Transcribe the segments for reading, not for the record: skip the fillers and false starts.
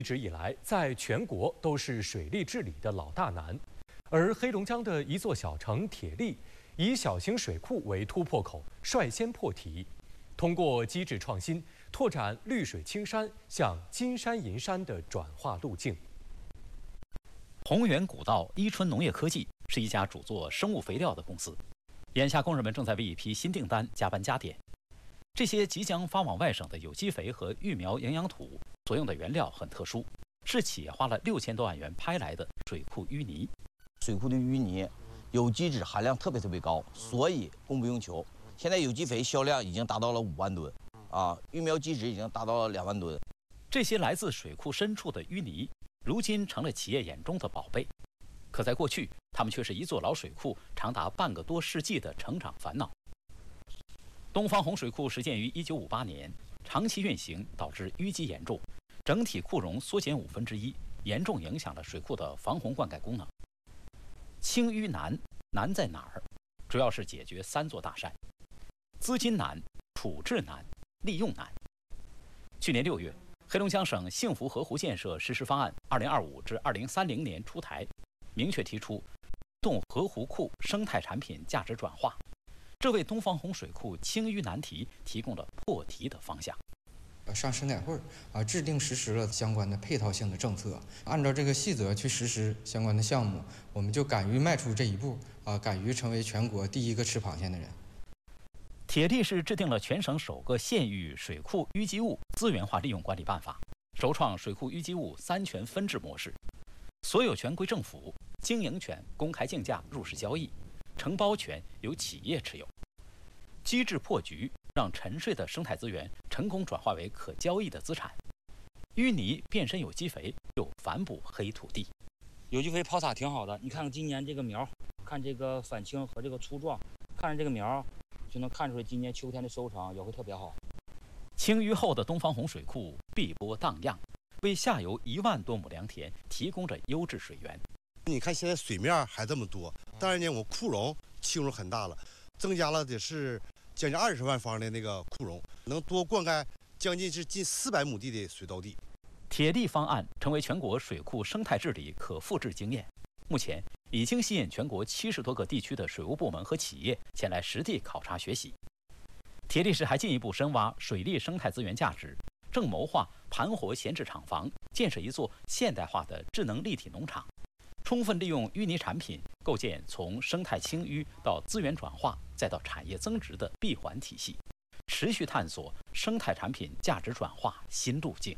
一直以来，在全国都是水利治理的老大难，而黑龙江的一座小城铁力，以小型水库为突破口，率先破题，通过机制创新，拓展绿水青山向金山银山的转化路径。 宏源古道伊春农业科技是一家主做生物肥料的公司，眼下工人们正在为一批新订单加班加点。这些即将发往外省的有机肥和育苗营养土所用的原料很特殊，是企业花了6000多万元拍来的水库淤泥。 水库的淤泥有机质含量特别高，所以供不应求。现在有机肥销量已经达到了5万吨，育苗基质已经达到了2万吨。 这些来自水库深处的淤泥，如今成了企业眼中的宝贝。可在过去，它们却是一座老水库长达半个多世纪的成长烦恼。东方红水库始建于1958年，长期运行导致淤积严重，整体库容缩减1/5，严重影响了水库的防洪灌溉功能。清淤难在哪儿？主要是解决3座大山：资金难、处置难、利用难。去年6月，黑龙江省幸福河湖建设实施方案2025至2030年出台，明确提出推动河湖库生态产品价值转化，这为东方红水库清淤难题提供了破题的方向。 上生态会制定实施了相关的配套性的政策，按照这个细则去实施相关的项目，我们就敢于迈出这一步，敢于成为全国第一个吃螃蟹的人。 铁力是制定了全省首个县域水库淤积物资源化利用管理办法，首创水库淤积物3权分置模式，所有权归政府，经营权公开竞价入市交易，承包权由企业持有。机制破局，让沉睡的生态资源成功转化为可交易的资产，淤泥变身有机肥，又反哺黑土地。 有机肥泡撒挺好的，你看看今年这个苗，看这个返青和这个粗壮，看着这个苗，就能看出来今年秋天的收成也会特别好。 清淤后的东方红水库碧波荡漾，为下游1万多亩良田提供着优质水源。 你看现在水面还这么多，当然呢，我库容轻容很大了，增加了得是将近20万方的那个库容，能多灌溉将近是近400亩地的水稻地。 铁力方案成为全国水库生态治理可复制经验，目前已经吸引全国70多个地区的水务部门和企业前来实地考察学习。铁力市还进一步深挖水利生态资源价值，正谋划盘活闲置厂房，建设一座现代化的智能立体农场，充分利用淤泥产品，构建从生态清淤到资源转化再到产业增值的闭环体系，持续探索生态产品价值转化新路径。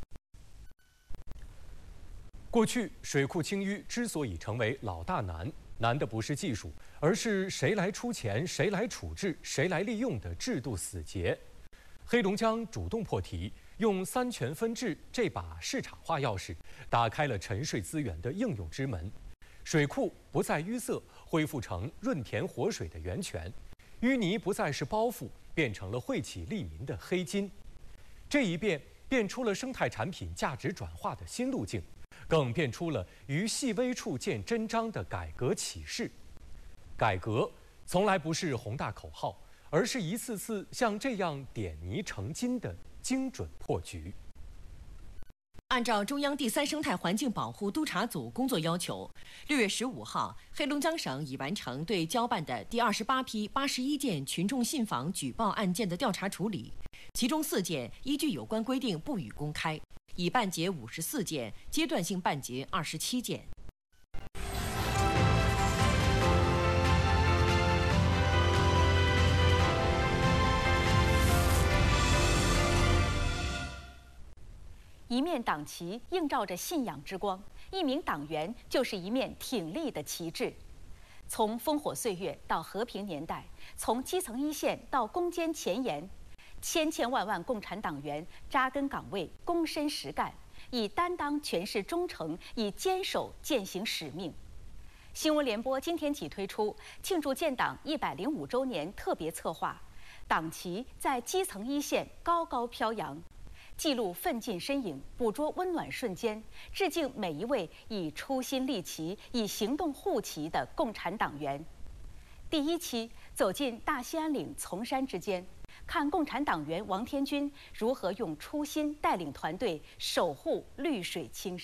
过去，水库清淤之所以成为老大难，难的不是技术，而是谁来出钱、谁来处置、谁来利用的制度死结。黑龙江主动破题，用3权分置这把市场化钥匙，打开了沉睡资源的应用之门。水库不再淤塞，恢复成润田活水的源泉；淤泥不再是包袱，变成了惠企利民的黑金。这一变，变出了生态产品价值转化的新路径，更变出了于细微处见真章的改革启示。改革从来不是宏大口号，而是一次次像这样点泥成金的精准破局。 按照中央第3生态环境保护督查组工作要求，6月15号，黑龙江省已完成对交办的第28批81件群众信访举报案件的调查处理，其中4件依据有关规定不予公开，已办结54件，阶段性办结27件。 一面党旗映照着信仰之光，一名党员就是一面挺立的旗帜。从烽火岁月到和平年代，从基层一线到攻坚前沿，千万共产党员扎根岗位，躬身实干，以担当诠释忠诚，以坚守践行使命。新闻联播今天起推出庆祝建党105周年特别策划，党旗在基层一线高高飘扬。记录奋进身影，捕捉温暖瞬间，致敬每一位以初心立旗、以行动护旗的共产党员。第1期走进大兴安岭丛山之间， 看共产党员王天军如何用初心带领团队守护绿水青山。